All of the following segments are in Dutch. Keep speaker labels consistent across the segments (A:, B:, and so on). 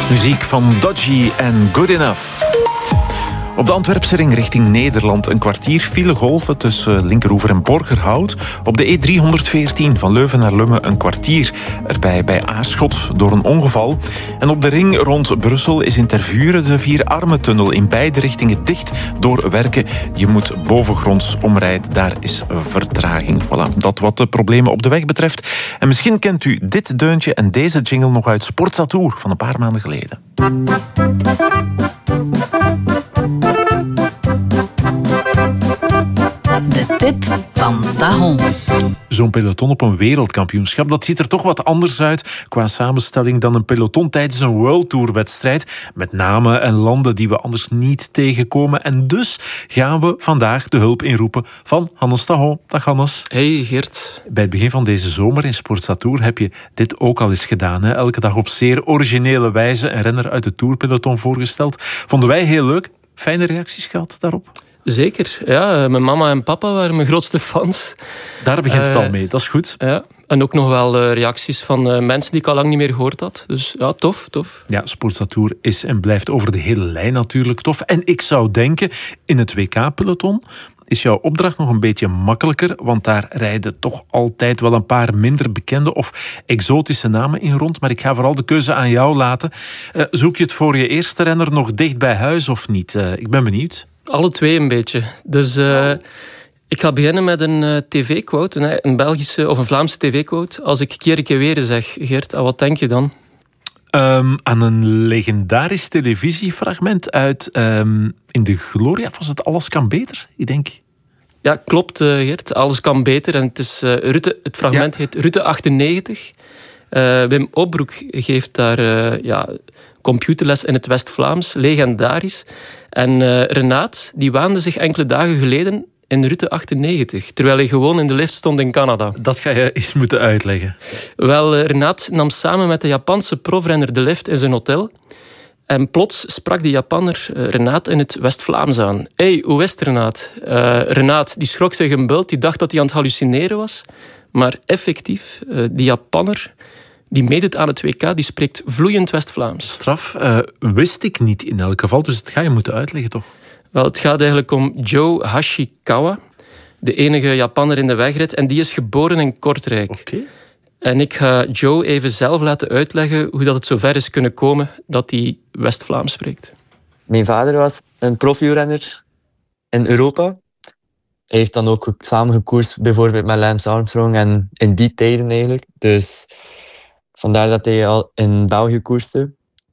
A: Muziek van Dodgy en Good Enough. Op de Antwerpse ring richting Nederland een kwartier file golven tussen Linkeroever en Borgerhout. Op de E314 van Leuven naar Lummen een kwartier erbij bij Aarschot door een ongeval. En op de ring rond Brussel is in Tervuren de Vierarmentunnel in beide richtingen dicht door werken. Je moet bovengronds omrijden, daar is vertraging. Voilà, dat wat de problemen op de weg betreft. En misschien kent u dit deuntje en deze jingle nog uit Sportza-Tour van een paar maanden geleden.
B: De tip van Dahon.
A: Zo'n peloton op een wereldkampioenschap, dat ziet er toch wat anders uit qua samenstelling dan een peloton tijdens een World Tour wedstrijd. Met namen en landen die we anders niet tegenkomen. En dus gaan we vandaag de hulp inroepen van Hannes Dahon. Dag Hannes.
C: Hey Geert.
A: Bij het begin van deze zomer in Sportza-Tour heb je dit ook al eens gedaan. Hè? Elke dag op zeer originele wijze een renner uit het Tourpeloton voorgesteld. Vonden wij heel leuk. Fijne reacties gehad daarop?
C: Zeker, ja. Mijn mama en papa waren mijn grootste fans.
A: Daar begint het al mee, dat is goed.
C: Ja. En ook nog wel reacties van mensen die ik al lang niet meer gehoord had. Dus ja, tof.
A: Ja, Sportza-Tour is en blijft over de hele lijn natuurlijk tof. En ik zou denken, in het WK-peloton is jouw opdracht nog een beetje makkelijker, want daar rijden toch altijd wel een paar minder bekende of exotische namen in rond. Maar ik ga vooral de keuze aan jou laten. Zoek je het voor je eerste renner nog dicht bij huis of niet? Ik ben benieuwd.
C: Alle twee een beetje. Dus ik ga beginnen met een tv-quote, een Belgische of een Vlaamse tv-quote. Als ik keer weer zeg, Geert, wat denk je dan?
A: Aan een legendarisch televisiefragment uit In de Gloria. Was het Alles kan beter, ik denk?
C: Ja, klopt, Geert. Alles kan beter. En het is Rutte. Het fragment heet Rutte 98. Wim Opbroek geeft daar computerles in het West-Vlaams. Legendarisch. En Renaat, die waande zich enkele dagen geleden in Rutte 98, terwijl hij gewoon in de lift stond in Canada.
A: Dat ga je eens moeten uitleggen.
C: Wel, Renaat nam samen met de Japanse profrenner de lift in zijn hotel. En plots sprak die Japanner Renaat in het West-Vlaams aan. Hey, hoe is het, Renaat? Renaat die schrok zich een bult, die dacht dat hij aan het hallucineren was. Maar effectief, die Japanner die meedoet aan het WK, die spreekt vloeiend West-Vlaams.
A: Straf, wist ik niet in elk geval, dus dat ga je moeten uitleggen, toch?
C: Wel, het gaat eigenlijk om Joe Hashikawa, de enige Japanner in de wegrit, en die is geboren in Kortrijk.
A: Okay.
C: En ik ga Joe even zelf laten uitleggen hoe dat het zover is kunnen komen dat hij West-Vlaams spreekt.
D: Mijn vader was een profielrenner in Europa. Hij heeft dan ook samen gekoerst, bijvoorbeeld met Lance Armstrong en in die tijden eigenlijk. Dus vandaar dat hij al in België koerste.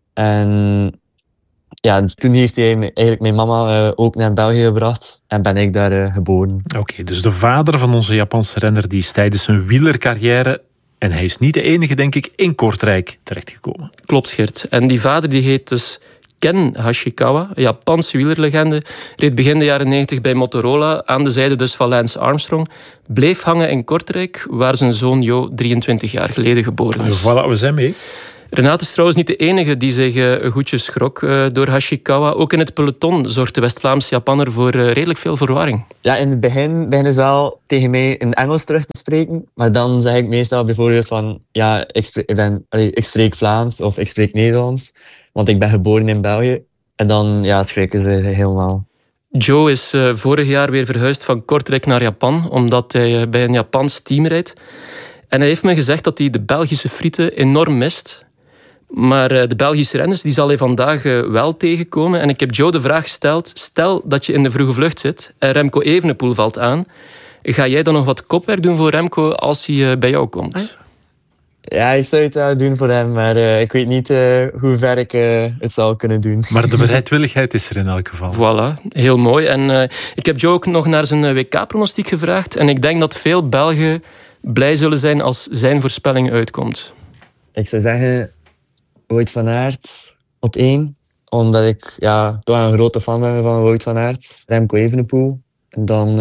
D: En ja, toen heeft hij eigenlijk mijn mama ook naar België gebracht en ben ik daar geboren.
A: Oké, dus de vader van onze Japanse renner die is tijdens zijn wielercarrière, en hij is niet de enige, denk ik, in Kortrijk terechtgekomen.
C: Klopt, Geert. En die vader die heet dus Ken Hashikawa, een Japanse wielerlegende, reed begin de jaren 90 bij Motorola, aan de zijde dus van Lance Armstrong, bleef hangen in Kortrijk, waar zijn zoon Jo 23 jaar geleden geboren is.
A: Voilà, we zijn mee.
C: Renaat is trouwens niet de enige die zich goedjes schrok door Hashikawa. Ook in het peloton zorgt de West-Vlaamse Japanner voor redelijk veel verwarring.
D: Ja, in het begin beginnen ze wel tegen mij in Engels terug te spreken. Maar dan zeg ik meestal bijvoorbeeld van, ja, ik spreek Vlaams of ik spreek Nederlands. Want ik ben geboren in België. En dan schrikken ze helemaal.
C: Joe is vorig jaar weer verhuisd van Kortrijk naar Japan, omdat hij bij een Japans team rijdt. En hij heeft me gezegd dat hij de Belgische frieten enorm mist. Maar de Belgische renners die zal hij vandaag wel tegenkomen. En ik heb Joe de vraag gesteld, stel dat je in de vroege vlucht zit en Remco Evenepoel valt aan. Ga jij dan nog wat kopwerk doen voor Remco als hij bij jou komt?
D: Ja, ik zou het wel doen voor hem, maar ik weet niet hoe ver ik het zal kunnen doen.
A: Maar de bereidwilligheid is er in elk geval.
C: Voilà, heel mooi. En ik heb Joe ook nog naar zijn WK-pronostiek gevraagd. En ik denk dat veel Belgen blij zullen zijn als zijn voorspelling uitkomt.
D: Ik zou zeggen Wout van Aert op 1. Omdat ik toch een grote fan ben van Wout van Aert. Remco Evenepoel. En dan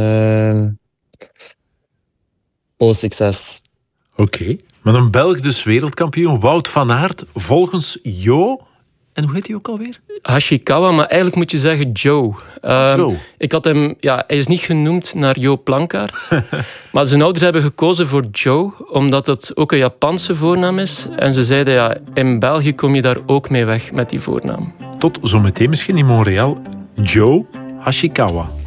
D: Paul Succes.
A: Oké. Met een Belg dus wereldkampioen. Wout van Aert, volgens Jo, En hoe heet hij ook alweer?
C: Hashikawa, maar eigenlijk moet je zeggen Joe.
A: Joe.
C: Ik had hem, hij is niet genoemd naar Jo Plankaart. Maar zijn ouders hebben gekozen voor Joe, omdat het ook een Japanse voornaam is. En ze zeiden, in België kom je daar ook mee weg met die voornaam.
A: Tot zometeen misschien in Montreal. Joe Hashikawa.